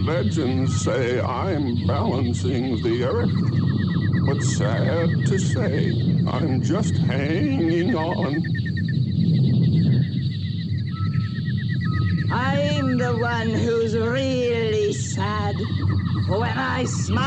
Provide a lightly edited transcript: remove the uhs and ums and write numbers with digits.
Legends say I'm balancing the earth, but sad to say, I'm just hanging on. I'm the one who's really sad. When I smile